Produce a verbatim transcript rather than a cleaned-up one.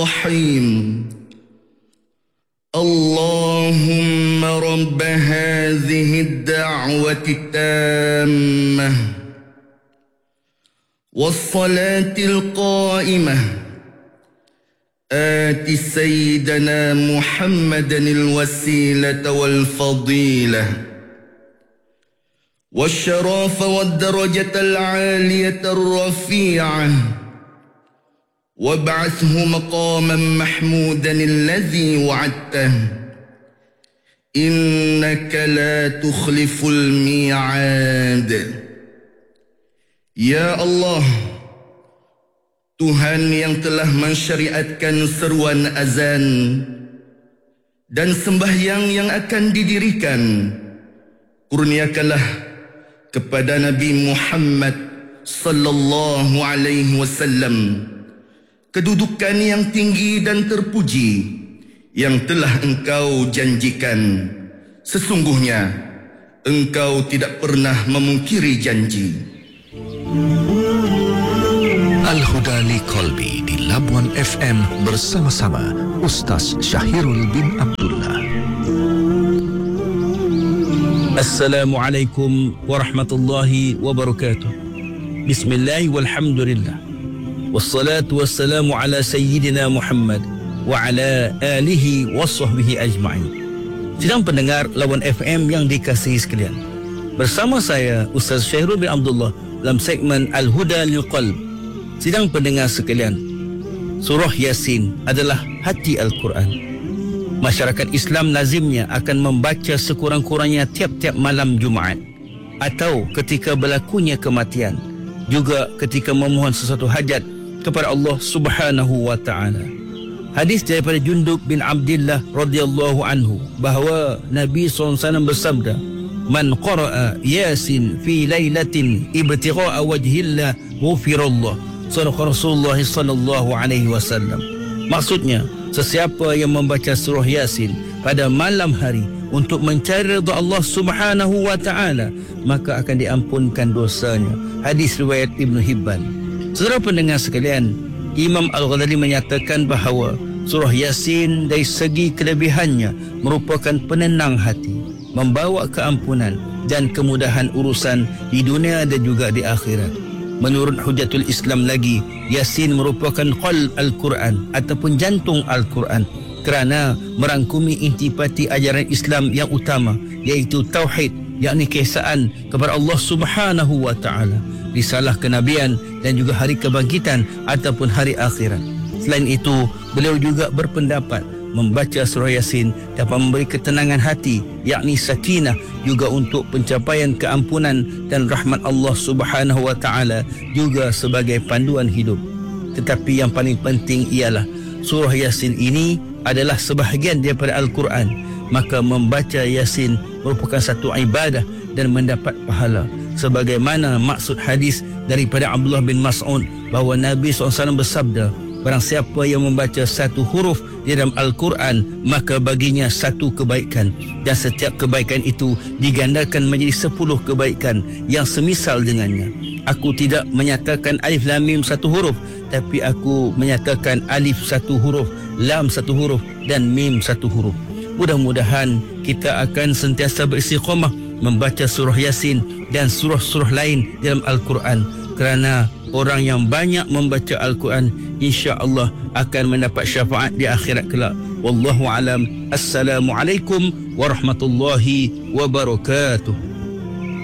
الرحيم اللهم رب هذه الدعوة التامة والصلاة القائمة آت سيدنا محمدا الوسيلة والفضيلة والشرف والدرجة العالية الرفيعة وابعثه مقاما محمودا الذي وعدته إنك لا تخلف الميعاد. Ya Allah, Tuhan yang telah mensyariatkan seruan azan dan sembahyang yang akan didirikan, kurniakanlah kepada Nabi Muhammad sallallahu alaihi wasallam kedudukan yang tinggi dan terpuji yang telah Engkau janjikan. Sesungguhnya Engkau tidak pernah memungkiri janji. Al-Huda li Qalbi di Labuan F M bersama-sama Ustaz Syahirul bin Abdullah. Assalamualaikum warahmatullahi wabarakatuh. Bismillah walhamdulillah. Wassalatu wassalamu ala sayyidina Muhammad wa ala alihi wa sahbihi ajma'in. Sidang pendengar Labuan F M yang dikasihi sekalian, bersama saya Ustaz Syahirul bin Abdullah dalam segmen Al-Huda lil Qalb. Sidang pendengar sekalian, surah Yasin adalah hati Al-Quran. Masyarakat Islam lazimnya akan membaca sekurang-kurangnya tiap-tiap malam Jumaat atau ketika berlakunya kematian, juga ketika memohon sesuatu hajat kepada Allah Subhanahu wa taala. Hadis daripada Jundub bin Abdillah radhiyallahu anhu bahawa Nabi sallallahu alaihi wasallam bersabda, "Man qara'a Yasin fi lailatin ibtigha'a wajhillah ghufirallah." Sadaq Rasulullah sallallahu alaihi wasallam. Maksudnya, sesiapa yang membaca surah Yasin pada malam hari untuk mencari redha Allah Subhanahu wa taala, maka akan diampunkan dosanya. Hadis riwayat Ibnu Hibban. Saudara pendengar sekalian, Imam Al-Ghazali menyatakan bahawa surah Yasin dari segi kelebihannya merupakan penenang hati, membawa keampunan dan kemudahan urusan di dunia dan juga di akhirat. Menurut Hujatul Islam lagi, Yasin merupakan qalb Al-Quran ataupun jantung Al-Quran kerana merangkumi intipati ajaran Islam yang utama, iaitu Tauhid, yakni keesaan kepada Allah Subhanahu wa taala, risalah kenabian dan juga hari kebangkitan ataupun hari akhirat. Selain itu, beliau juga berpendapat membaca surah Yasin dapat memberi ketenangan hati, yakni sakinah, juga untuk pencapaian keampunan dan rahmat Allah Subhanahu wa taala, juga sebagai panduan hidup. Tetapi yang paling penting ialah surah Yasin ini adalah sebahagian daripada Al-Quran, maka membaca Yasin merupakan satu ibadah dan mendapat pahala, sebagaimana maksud hadis daripada Abdullah bin Mas'ud bahawa Nabi sallallahu alaihi wasallam bersabda, barang siapa yang membaca satu huruf di dalam Al-Quran, maka baginya satu kebaikan, dan setiap kebaikan itu digandakan menjadi sepuluh kebaikan yang semisal dengannya. Aku tidak menyatakan alif lam mim satu huruf, tapi aku menyatakan alif satu huruf, lam satu huruf dan mim satu huruf. Mudah-mudahan kita akan sentiasa beristiqamah membaca surah Yasin dan surah-surah lain dalam Al-Quran, kerana orang yang banyak membaca Al-Quran insya-Allah akan mendapat syafaat di akhirat kelak. Wallahu alam. Assalamualaikum warahmatullahi wabarakatuh.